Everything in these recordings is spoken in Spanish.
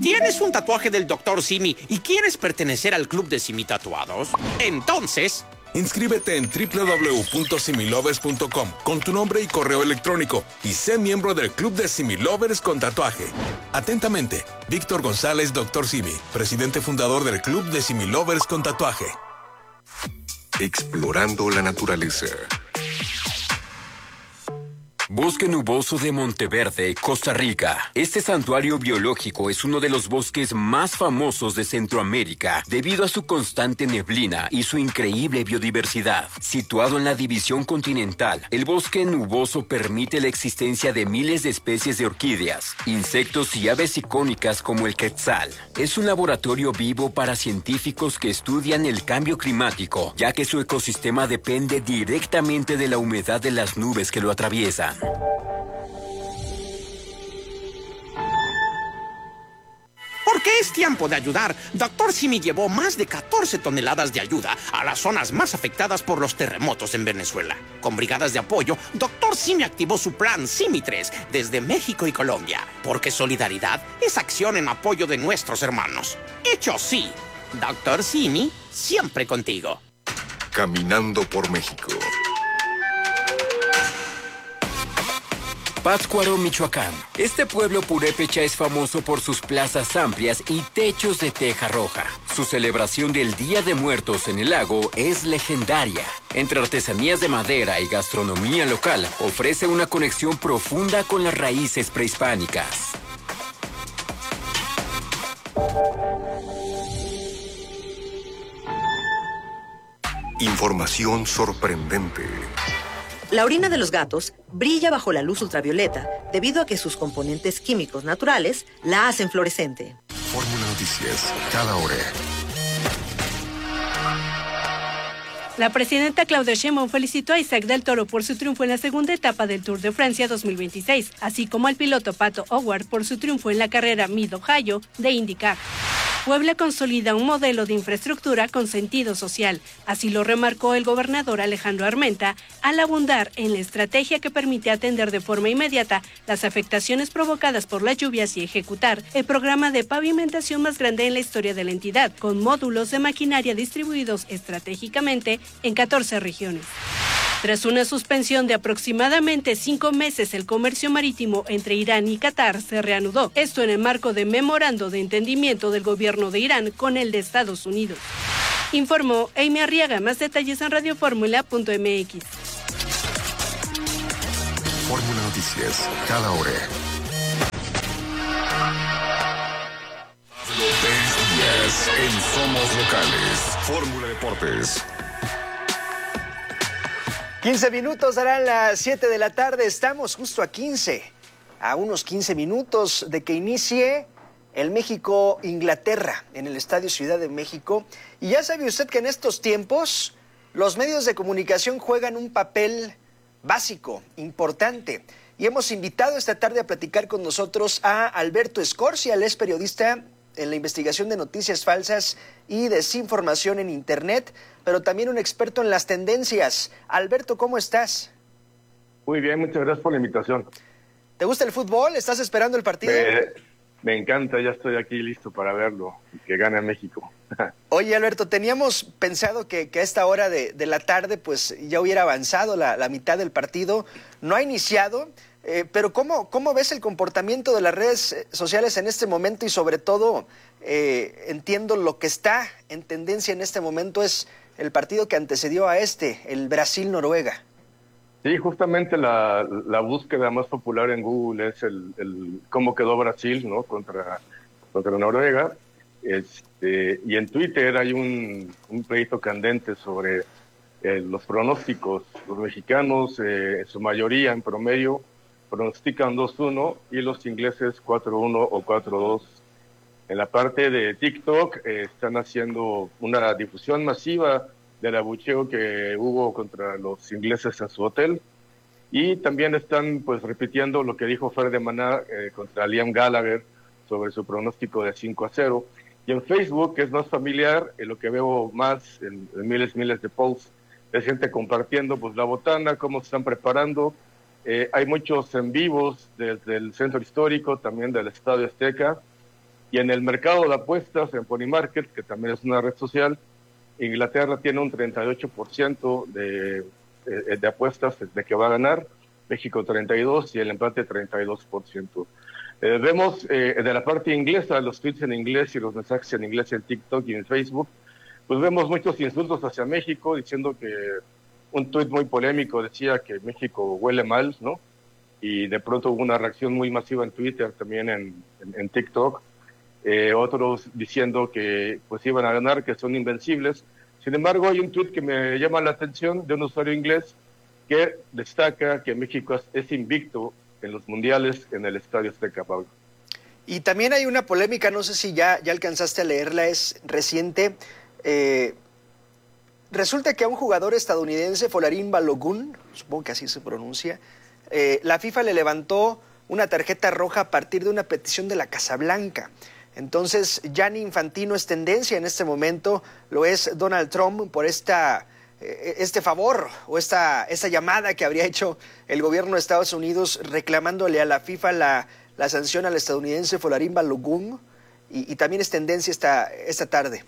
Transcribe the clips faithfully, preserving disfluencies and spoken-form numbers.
¿Tienes un tatuaje del doctor Simi y quieres pertenecer al club de Simi Tatuados? Entonces... inscríbete en doble u doble u doble u punto similovers punto com con tu nombre y correo electrónico y sé miembro del club de Similovers con tatuaje. Atentamente, Víctor González, doctor Simi, presidente fundador del club de Similovers con tatuaje. Explorando la naturaleza. Bosque Nuboso de Monteverde, Costa Rica. Este santuario biológico es uno de los bosques más famosos de Centroamérica debido a su constante neblina y su increíble biodiversidad. Situado en la división continental, el bosque nuboso permite la existencia de miles de especies de orquídeas, insectos y aves icónicas como el quetzal. Es un laboratorio vivo para científicos que estudian el cambio climático, ya que su ecosistema depende directamente de la humedad de las nubes que lo atraviesan. Porque es tiempo de ayudar, doctor Simi llevó más de catorce toneladas de ayuda a las zonas más afectadas por los terremotos en Venezuela. Con brigadas de apoyo, doctor Simi activó su plan Simi tres desde México y Colombia. Porque solidaridad es acción en apoyo de nuestros hermanos. Hecho sí, doctor Simi, siempre contigo. Caminando por México. Pátzcuaro, Michoacán. Este pueblo purépecha es famoso por sus plazas amplias y techos de teja roja. Su celebración del Día de Muertos en el lago es legendaria. Entre artesanías de madera y gastronomía local, ofrece una conexión profunda con las raíces prehispánicas. Información sorprendente. La orina de los gatos brilla bajo la luz ultravioleta debido a que sus componentes químicos naturales la hacen fluorescente. Fórmula Noticias, cada hora. La presidenta Claudia Sheinbaum felicitó a Isaac del Toro por su triunfo en la segunda etapa del Tour de Francia dos mil veintiséis, así como al piloto Pato O'Ward por su triunfo en la carrera Mid-Ohio de IndyCar. Puebla consolida un modelo de infraestructura con sentido social. Así lo remarcó el gobernador Alejandro Armenta al abundar en la estrategia que permite atender de forma inmediata las afectaciones provocadas por las lluvias y ejecutar el programa de pavimentación más grande en la historia de la entidad, con módulos de maquinaria distribuidos estratégicamente en catorce regiones. Tras una suspensión de aproximadamente cinco meses, el comercio marítimo entre Irán y Qatar se reanudó. Esto en el marco de memorando de entendimiento del gobierno de Irán con el de Estados Unidos. Informó Amy Arriaga. Más detalles en radio fórmula punto m x. Fórmula Noticias, cada hora. Los días en Somos Locales. Fórmula Deportes. quince minutos darán las siete de la tarde. Estamos justo a quince, a unos quince minutos de que inicie el México-Inglaterra en el Estadio Ciudad de México. Y ya sabe usted que en estos tiempos los medios de comunicación juegan un papel básico, importante. Y hemos invitado esta tarde a platicar con nosotros a Alberto Escorcia. Él es periodista en la investigación de noticias falsas y desinformación en Internet, pero también un experto en las tendencias. Alberto, ¿cómo estás? Muy bien, muchas gracias por la invitación. ¿Te gusta el fútbol? ¿Estás esperando el partido? Me, me encanta, ya estoy aquí listo para verlo, que gane México. Oye, Alberto, teníamos pensado que, que a esta hora de, de la tarde pues ya hubiera avanzado la, la mitad del partido. No ha iniciado. Eh, pero ¿cómo, ¿cómo ves el comportamiento de las redes sociales en este momento? Y sobre todo, eh, entiendo lo que está en tendencia en este momento es el partido que antecedió a este, el Brasil-Noruega. Sí, justamente la, la búsqueda más popular en Google es el, el cómo quedó Brasil, ¿no? contra, contra Noruega. Este, y en Twitter hay un, un pleito candente sobre eh, los pronósticos. Los mexicanos, eh, en su mayoría, en promedio, pronostican dos uno y los ingleses cuatro uno o cuatro dos. En la parte de TikTok eh, están haciendo una difusión masiva del abucheo que hubo contra los ingleses en su hotel y también están pues repitiendo lo que dijo Fer de Maná eh, contra Liam Gallagher sobre su pronóstico de cinco a cero. Y en Facebook, que es más familiar, eh, lo que veo más en, en miles miles de posts es gente compartiendo pues la botana, cómo se están preparando. Eh, hay muchos en vivos desde el centro histórico, también del Estadio Azteca, Y en el mercado de apuestas, en Pony Market, que también es una red social, Inglaterra tiene un treinta y ocho por ciento de, de, de apuestas de que va a ganar, México treinta y dos por ciento y el empate treinta y dos por ciento. Eh, vemos eh, de la parte inglesa, los tweets en inglés y los mensajes en inglés en TikTok y en Facebook, pues vemos muchos insultos hacia México, diciendo que un tuit muy polémico decía que México huele mal, ¿no? Y de pronto hubo una reacción muy masiva en Twitter, también en, en, en TikTok. Eh, otros diciendo que pues iban a ganar, que son invencibles. Sin embargo, hay un tuit que me llama la atención de un usuario inglés que destaca que México es, es invicto en los mundiales en el Estadio Azteca, Pablo. Y también hay una polémica, no sé si ya, ya alcanzaste a leerla, es reciente. Eh, resulta que a un jugador estadounidense, Folarin Balogun, supongo que así se pronuncia, eh, la FIFA le levantó una tarjeta roja a partir de una petición de la Casa Blanca. Entonces, Gianni Infantino es tendencia en este momento, lo es Donald Trump por esta, eh, este favor o esta, esta llamada que habría hecho el gobierno de Estados Unidos reclamándole a la FIFA la, la sanción al estadounidense Folarin Balogun, y, y también es tendencia esta, esta tarde.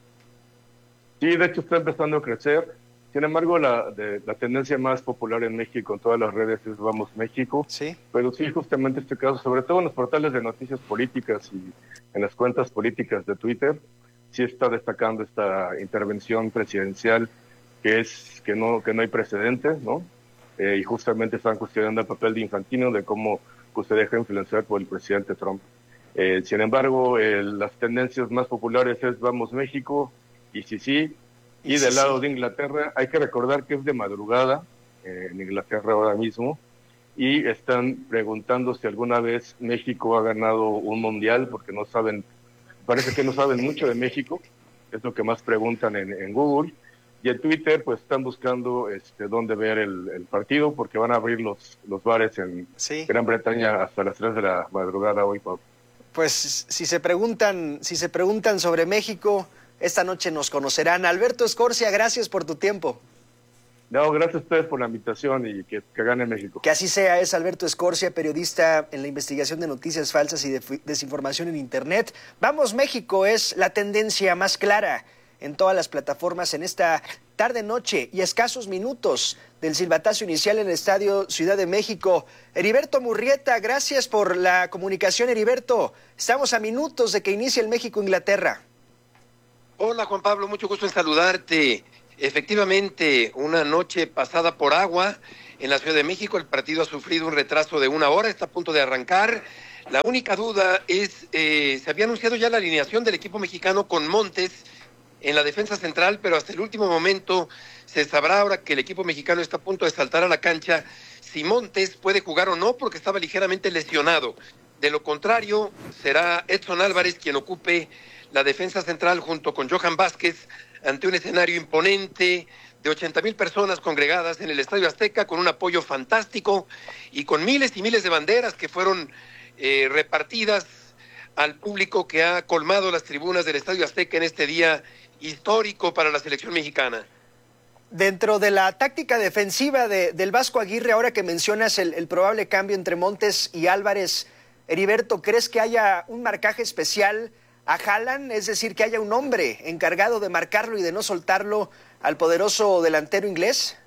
Sí, de hecho está empezando a crecer. Sin embargo, la, de, la tendencia más popular en México en todas las redes es Vamos México. Sí. Pero sí, justamente este caso, sobre todo en los portales de noticias políticas y en las cuentas políticas de Twitter, sí está destacando esta intervención presidencial que es que no que no hay precedentes, ¿no? Eh, y justamente están cuestionando el papel de Infantino, de cómo pues, se deja influenciar por el presidente Trump. Eh, sin embargo, eh, las tendencias más populares es Vamos México y sí, sí. Y del lado de Inglaterra, hay que recordar que es de madrugada eh, en Inglaterra ahora mismo, y están preguntando si alguna vez México ha ganado un mundial, porque no saben, parece que no saben mucho de México, es lo que más preguntan en, en Google, y en Twitter pues están buscando este, dónde ver el, el partido, porque van a abrir los, los bares en sí. Gran Bretaña hasta las tres de la madrugada hoy, Pablo. Pues si se preguntan, si se preguntan sobre México, esta noche nos conocerán. Alberto Escorcia, gracias por tu tiempo. No, gracias a ustedes por la invitación y que, que gane México. Que así sea, es Alberto Escorcia, periodista en la investigación de noticias falsas y de desinformación en Internet. Vamos México es la tendencia más clara en todas las plataformas en esta tarde-noche y escasos minutos del silbatazo inicial en el Estadio Ciudad de México. Heriberto Murrieta, gracias por la comunicación, Heriberto. Estamos a minutos de que inicie el México-Inglaterra. Hola Juan Pablo, mucho gusto en saludarte. Efectivamente, una noche pasada por agua en la Ciudad de México. El partido ha sufrido un retraso de una hora, está a punto de arrancar. La única duda es, eh, se había anunciado ya la alineación del equipo mexicano con Montes en la defensa central, pero hasta el último momento se sabrá ahora que el equipo mexicano está a punto de saltar a la cancha si Montes puede jugar o no, porque estaba ligeramente lesionado. De lo contrario, será Edson Álvarez quien ocupe la defensa central junto con Johan Vázquez ante un escenario imponente de ochenta mil personas congregadas en el Estadio Azteca con un apoyo fantástico y con miles y miles de banderas que fueron eh, repartidas al público que ha colmado las tribunas del Estadio Azteca en este día histórico para la selección mexicana. Dentro de la táctica defensiva de, del Vasco Aguirre, ahora que mencionas el, el probable cambio entre Montes y Álvarez, Heriberto, ¿crees que haya un marcaje especial a Haaland? Es decir, que haya un hombre encargado de marcarlo y de no soltarlo al poderoso delantero inglés.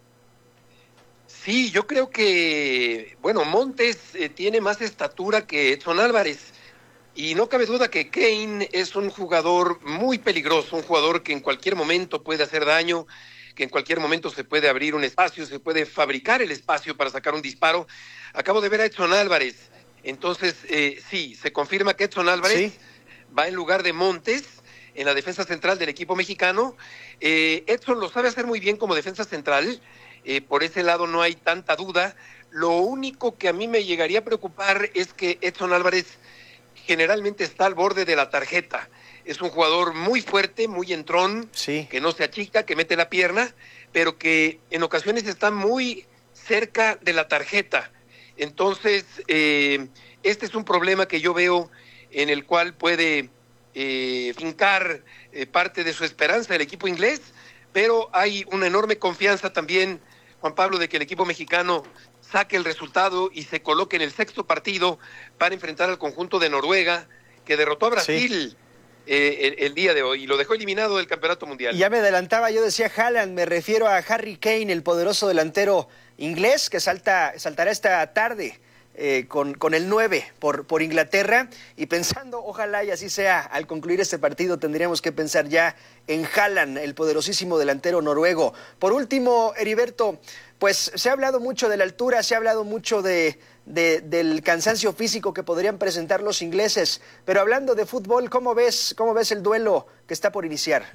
Sí, yo creo que, bueno, Montes eh, tiene más estatura que Edson Álvarez. Y no cabe duda que Kane es un jugador muy peligroso, un jugador que en cualquier momento puede hacer daño, que en cualquier momento se puede abrir un espacio, se puede fabricar el espacio para sacar un disparo. Acabo de ver a Edson Álvarez. Entonces, eh, sí, se confirma que Edson Álvarez ¿Sí? va en lugar de Montes en la defensa central del equipo mexicano. Eh, Edson lo sabe hacer muy bien como defensa central, eh, por ese lado no hay tanta duda. Lo único que a mí me llegaría a preocupar es que Edson Álvarez generalmente está al borde de la tarjeta. Es un jugador muy fuerte, muy entrón, sí. que no se achica, que mete la pierna, pero que en ocasiones está muy cerca de la tarjeta. Entonces, eh, este es un problema que yo veo en el cual puede eh, fincar eh, parte de su esperanza el equipo inglés, pero hay una enorme confianza también, Juan Pablo, de que el equipo mexicano saque el resultado y se coloque en el sexto partido para enfrentar al conjunto de Noruega, que derrotó a Brasil. Sí. Eh, el, el día de hoy y lo dejó eliminado del Campeonato Mundial. Y ya me adelantaba, yo decía Haaland, me refiero a Harry Kane, el poderoso delantero inglés que salta, saltará esta tarde eh, con, con el nueve por, por Inglaterra, y pensando, ojalá y así sea, al concluir este partido tendríamos que pensar ya en Haaland, el poderosísimo delantero noruego. Por último, Heriberto, pues se ha hablado mucho de la altura, se ha hablado mucho de... De, del cansancio físico que podrían presentar los ingleses, pero hablando de fútbol, ¿cómo ves, cómo ves el duelo que está por iniciar?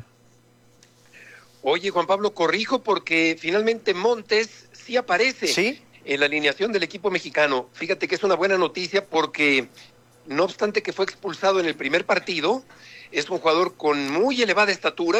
Oye, Juan Pablo, corrijo porque finalmente Montes sí aparece ¿Sí? en la alineación del equipo mexicano. Fíjate que es una buena noticia porque, no obstante que fue expulsado en el primer partido, es un jugador con muy elevada estatura,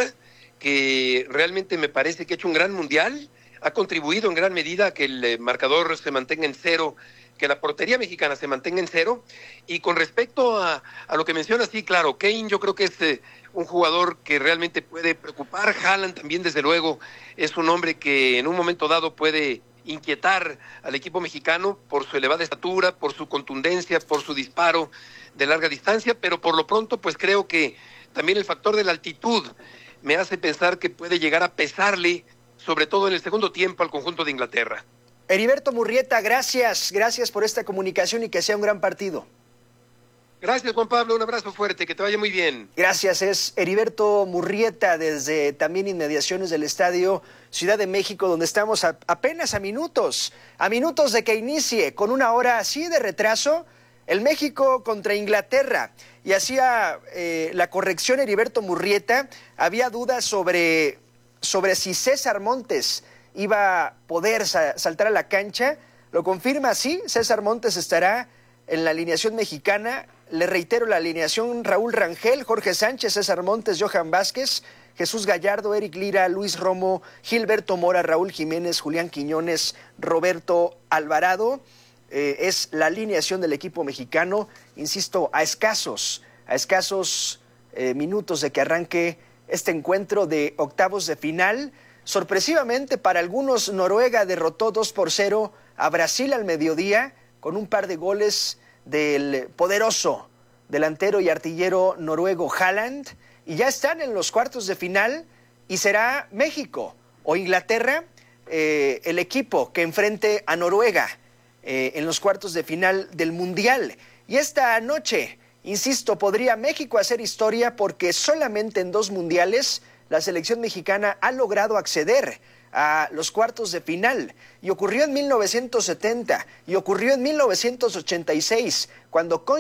que realmente me parece que ha hecho un gran mundial, ha contribuido en gran medida a que el marcador se mantenga en cero, que la portería mexicana se mantenga en cero. Y con respecto a, a lo que mencionas, sí, claro, Kane yo creo que es eh, un jugador que realmente puede preocupar. Haaland también, desde luego, es un hombre que en un momento dado puede inquietar al equipo mexicano por su elevada estatura, por su contundencia, por su disparo de larga distancia, pero por lo pronto pues creo que también el factor de la altitud me hace pensar que puede llegar a pesarle, sobre todo en el segundo tiempo, al conjunto de Inglaterra. Heriberto Murrieta, gracias, gracias por esta comunicación y que sea un gran partido. Gracias, Juan Pablo, un abrazo fuerte, que te vaya muy bien. Gracias, es Heriberto Murrieta desde también inmediaciones del Estadio Ciudad de México, donde estamos a, apenas a minutos, a minutos de que inicie con una hora así de retraso el México contra Inglaterra. Y hacía eh, la corrección Heriberto Murrieta, había dudas sobre, sobre si César Montes iba a poder sa- saltar a la cancha. Lo confirma, sí, César Montes estará en la alineación mexicana. Le reitero la alineación: Raúl Rangel, Jorge Sánchez, César Montes, Johan Vázquez, Jesús Gallardo, Eric Lira, Luis Romo, Gilberto Mora, Raúl Jiménez, Julián Quiñones, Roberto Alvarado. Eh, es la alineación del equipo mexicano, insisto, a escasos, a escasos eh, minutos de que arranque este encuentro de octavos de final. Sorpresivamente para algunos, Noruega derrotó dos por cero a Brasil al mediodía con un par de goles del poderoso delantero y artillero noruego Haaland, y ya están en los cuartos de final, y será México o Inglaterra eh, el equipo que enfrente a Noruega eh, en los cuartos de final del Mundial. Y esta noche, insisto, podría México hacer historia, porque solamente en dos mundiales la selección mexicana ha logrado acceder a los cuartos de final, y ocurrió en mil novecientos setenta y ocurrió en mil novecientos ochenta y seis, cuando